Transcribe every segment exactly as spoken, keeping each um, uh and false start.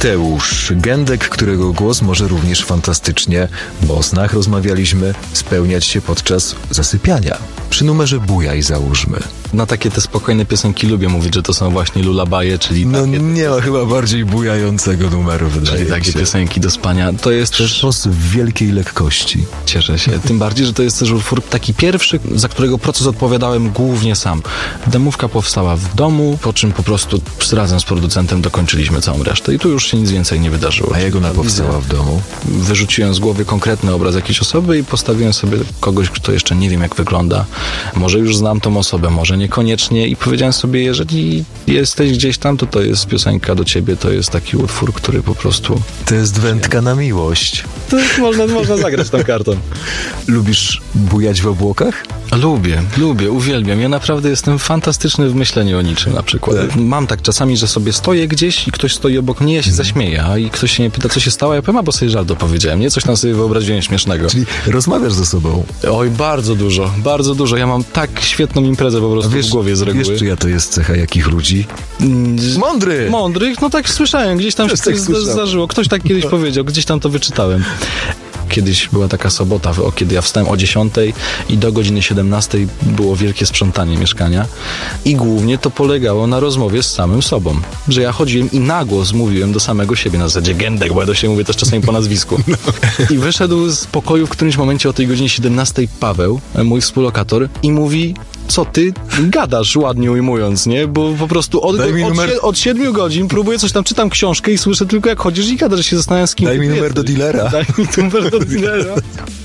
Mateusz Gędek, którego głos może również fantastycznie, bo o snach rozmawialiśmy, spełniać się podczas zasypiania. Przy numerze Bujaj załóżmy. Na takie te spokojne piosenki lubię mówić, że to są właśnie lullaby'e, czyli No takie, nie ma chyba bardziej bujającego numeru, wydaje czyli takie się. piosenki do spania. To jest też... Sztos w wielkiej lekkości. Cieszę się. Tym bardziej, że to jest też utwór taki pierwszy, za którego proces odpowiadałem głównie sam. Demówka powstała w domu, po czym po prostu razem z producentem dokończyliśmy całą resztę i tu już się nic więcej nie wydarzyło. A jak ona powstała w domu? Wyrzuciłem z głowy konkretny obraz jakiejś osoby i postawiłem sobie kogoś, kto jeszcze nie wiem jak wygląda. Może już znam tą osobę, może niekoniecznie i powiedziałem sobie, jeżeli jesteś gdzieś tam, to to jest piosenka do ciebie, to jest taki utwór, który po prostu... To jest wędka na miłość. To można, można zagrać tą kartą. Lubisz bujać w obłokach? Lubię, lubię, uwielbiam. Ja naprawdę jestem fantastyczny w myśleniu o niczym na przykład. Tak. Mam tak czasami, że sobie stoję gdzieś i ktoś stoi obok mnie, ja się Mhm. zaśmieję, a i ktoś się mnie pyta, co się stało, ja powiem, a bo sobie żart opowiedziałem, nie? Coś tam sobie wyobraziłem śmiesznego. Czyli rozmawiasz ze sobą. Oj, bardzo dużo, bardzo dużo. Ja mam tak świetną imprezę po prostu Wiesz, w głowie z reguły. wiesz, czyja to jest cecha jakich ludzi? Mm, Mądry! Mądrych? No tak słyszałem, gdzieś tam się Też tak coś słyszałem. zdarzyło. Ktoś tak kiedyś powiedział, gdzieś tam to wyczytałem. Kiedyś była taka sobota, o, kiedy ja wstałem o dziesiątej i do godziny siedemnastej było wielkie sprzątanie mieszkania i głównie to polegało na rozmowie z samym sobą, że ja chodziłem i na głos mówiłem do samego siebie, na zasadzie Gędek, bo ja do siebie mówię też czasami po nazwisku. No. I wyszedł z pokoju w którymś momencie o tej godzinie siedemnastej Paweł, mój współlokator, i mówi: co ty gadasz, ładnie ujmując, nie? Bo po prostu od, Daj mi od, numer- sie- od siedmiu godzin próbuję coś tam, czytam książkę i słyszę tylko jak chodzisz i gadasz, że się zastanawiam z kim Daj ty mi numer jesteś. do dealera. Daj mi numer do dealera.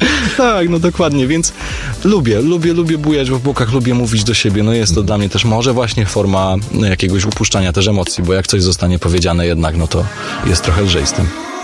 Tak, no dokładnie, więc lubię, lubię, lubię bujać w obłokach, lubię mówić do siebie, no jest to dla mnie też może właśnie forma jakiegoś upuszczania też emocji, bo jak coś zostanie powiedziane jednak, no to jest trochę lżej z tym.